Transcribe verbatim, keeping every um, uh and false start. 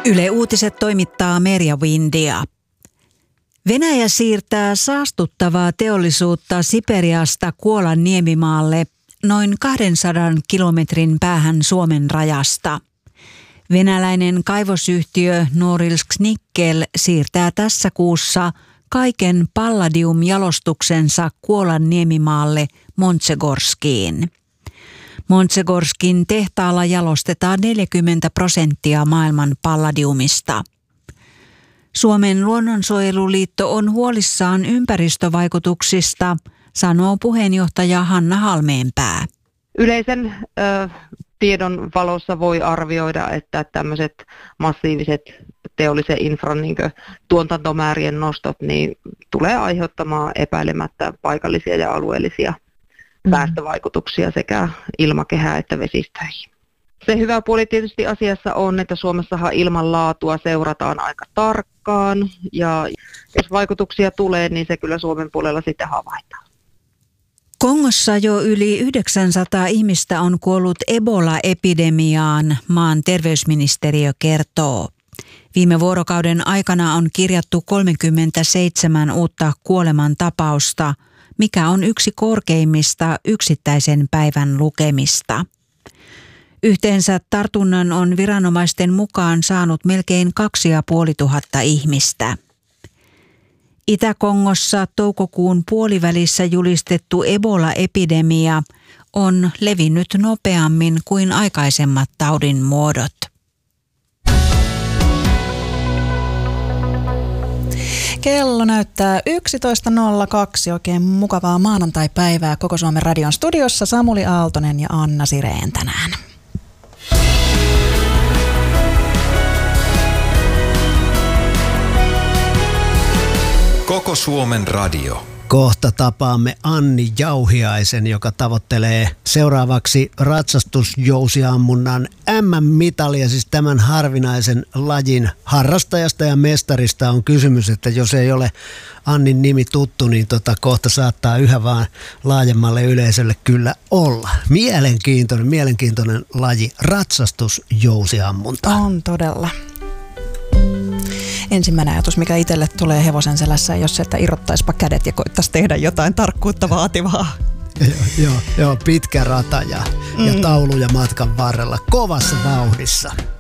Yle Uutiset toimittaa Merja Windia. Venäjä siirtää saastuttavaa teollisuutta Siperiasta Kuolan niemimaalle noin kahdensadan kilometrin päähän Suomen rajasta. Venäläinen kaivosyhtiö Norilsk Nickel siirtää tässä kuussa kaiken palladiumjalostuksensa Kuolan niemimaalle Montsegorskiin. Montsegorskin tehtaalla jalostetaan neljäkymmentä prosenttia maailman palladiumista. Suomen luonnonsuojeluliitto on huolissaan ympäristövaikutuksista, sanoo puheenjohtaja Hanna Halmeenpää. Yleisen ö, tiedon valossa voi arvioida, että tämmöiset massiiviset teollisen infran niin kuin tuotantomäärien nostot niin tulee aiheuttamaan epäilemättä paikallisia ja alueellisia päästövaikutuksia sekä ilmakehään että vesistöihin. Se hyvä puoli tietysti asiassa on, että Suomessahan ilmanlaatua seurataan aika tarkkaan ja jos vaikutuksia tulee, niin se kyllä Suomen puolella sitten havaitaan. Kongossa jo yli yhdeksänsataa ihmistä on kuollut Ebola-epidemiaan, maan terveysministeriö kertoo. Viime vuorokauden aikana on kirjattu kolmekymmentäseitsemän uutta kuolemantapausta, mikä on yksi korkeimmista yksittäisen päivän lukemista. Yhteensä tartunnan on viranomaisten mukaan saanut melkein kaksi ja puoli tuhatta ihmistä. Itä-Kongossa toukokuun puolivälissä julistettu Ebola-epidemia on levinnyt nopeammin kuin aikaisemmat taudin muodot. Kello näyttää yksitoista nolla kaksi. Oikein mukavaa maanantai-päivää Koko Suomen radion studiossa Samuli Aaltonen ja Anna Sireen tänään. Koko Suomen radio. Kohta tapaamme Anni Jauhiaisen, joka tavoittelee seuraavaksi ratsastusjousiammunnan äm äm-mitalia, siis tämän harvinaisen lajin harrastajasta ja mestarista on kysymys, että jos ei ole Annin nimi tuttu, niin tota kohta saattaa yhä vaan laajemmalle yleisölle kyllä olla. Mielenkiintoinen, mielenkiintoinen laji, ratsastusjousiammunta. On todella. Ensimmäinen ajatus, mikä itselle tulee hevosen selässä, jos se, että irrottaispa kädet ja koittaisi tehdä jotain tarkkuutta vaativaa. Joo, joo, joo pitkä rata ja, mm. ja tauluja matkan varrella kovassa vauhdissa.